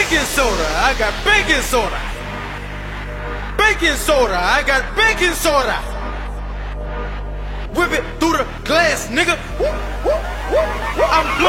baking soda. I got baking soda. Baking soda. I got baking soda. Whip it through the glass, nigga. Woo.